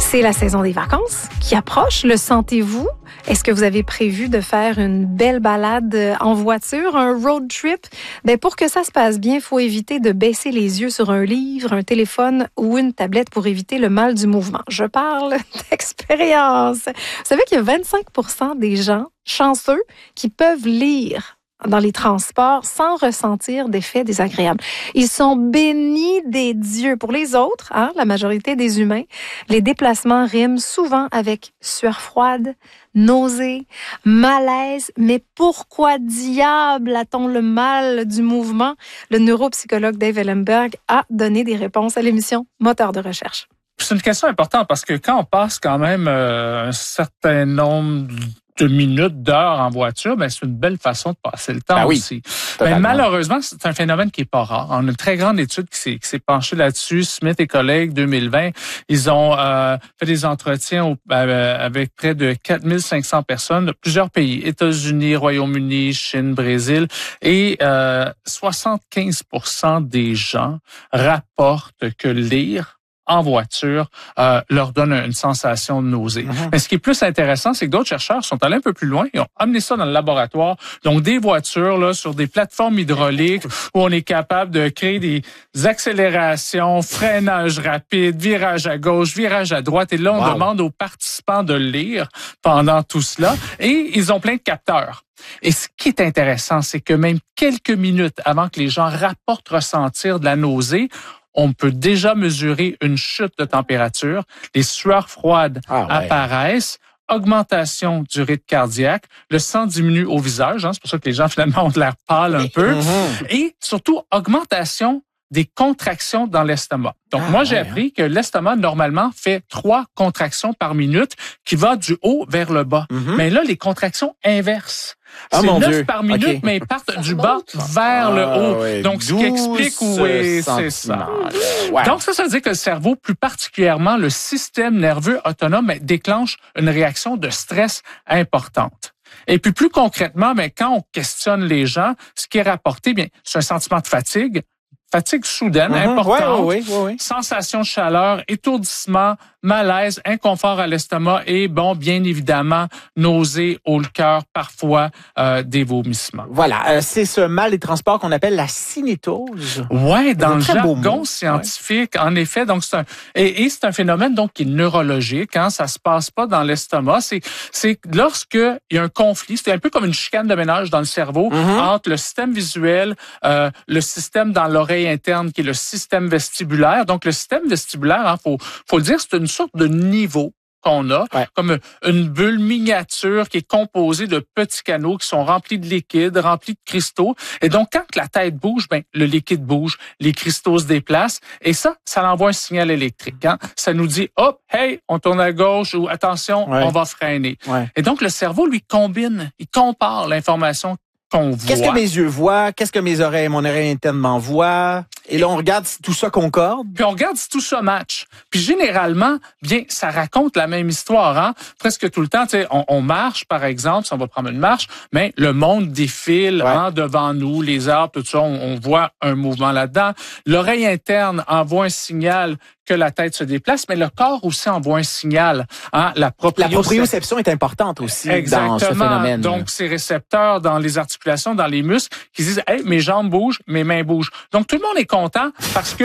C'est la saison des vacances qui approche. Le sentez-vous? Est-ce que vous avez prévu de faire une belle balade en voiture, un road trip? Ben pour que ça se passe bien, il faut éviter de baisser les yeux sur un livre, un téléphone ou une tablette pour éviter le mal du mouvement. Je parle d'expérience. Vous savez qu'il y a 25% des gens chanceux qui peuvent lire dans les transports sans ressentir d'effets désagréables. Ils sont bénis des dieux. Pour les autres, la majorité des humains, les déplacements riment souvent avec sueur froide, nausée, malaise. Mais pourquoi diable a-t-on le mal du mouvement? Le neuropsychologue Dave Ellenberg a donné des réponses à l'émission Moteur de recherche. C'est une question importante parce que quand on passe quand même un certain nombre de minutes, d'heures en voiture, ben c'est une belle façon de passer le temps aussi. Mais malheureusement, c'est un phénomène qui est pas rare. On a une très grande étude qui s'est penchée là-dessus. Smith et collègues, 2020, ils ont fait des entretiens avec près de 4500 personnes de plusieurs pays, États-Unis, Royaume-Uni, Chine, Brésil, et 75% des gens rapportent que lire en voiture leur donne une sensation de nausée. Mais ce qui est plus intéressant, c'est que d'autres chercheurs sont allés un peu plus loin et ont amené ça dans le laboratoire. Donc, des voitures là sur des plateformes hydrauliques où on est capable de créer des accélérations, freinage rapide, virage à gauche, virage à droite. Et là, on demande aux participants de lire pendant tout cela. Et ils ont plein de capteurs. Et ce qui est intéressant, c'est que même quelques minutes avant que les gens rapportent ressentir de la nausée, on peut déjà mesurer une chute de température, les sueurs froides apparaissent, augmentation du rythme cardiaque, le sang diminue au visage, c'est pour ça que les gens finalement ont de l'air pâle un peu, et surtout augmentation des contractions dans l'estomac. Donc, moi, j'ai appris que l'estomac, normalement, fait 3 contractions par minute qui va du haut vers le bas. Mais là, les contractions inversent. C'est 9 par minute, mais ils partent du bas vers le haut. Donc, ce qui explique c'est ça. Donc, ça veut dire que le cerveau, plus particulièrement le système nerveux autonome, déclenche une réaction de stress importante. Et puis, plus concrètement, quand on questionne les gens, ce qui est rapporté, c'est un sentiment de fatigue soudaine, importante, sensation de chaleur, étourdissement, malaise, inconfort à l'estomac et, bien évidemment, nausées, haut le cœur, parfois des vomissements. Voilà, c'est ce mal des transports qu'on appelle la cinétose. Ouais, dans le jargon scientifique, en effet. Donc, c'est un phénomène donc qui est neurologique. Ça se passe pas dans l'estomac. C'est lorsque il y a un conflit. C'est un peu comme une chicane de ménage dans le cerveau entre le système visuel, le système dans l'oreille interne qui est le système vestibulaire. Donc, le système vestibulaire, faut le dire, c'est une sorte de niveau qu'on a, comme une bulle miniature qui est composée de petits canaux qui sont remplis de liquide, remplis de cristaux. Et donc, quand la tête bouge, le liquide bouge, les cristaux se déplacent. Et ça envoie un signal électrique. Ça nous dit, hop, hey, on tourne à gauche ou attention, on va freiner. Et donc, le cerveau, lui, il compare l'information qu'on voit. Qu'est-ce que mes yeux voient? Qu'est-ce que mon oreille interne m'envoie? Et là, on regarde si tout ça concorde. Puis on regarde si tout ça match. Puis généralement, ça raconte la même histoire. Presque tout le temps, on marche, par exemple, si on va prendre une marche, mais le monde défile devant nous, les arbres, tout ça, on voit un mouvement là-dedans. L'oreille interne envoie un signal que la tête se déplace, mais le corps aussi envoie un signal. La proprioception est importante aussi dans ce phénomène. Donc, ces récepteurs dans les articulations, dans les muscles, qui disent « Hey, mes jambes bougent, mes mains bougent ». Donc, tout le monde est content parce que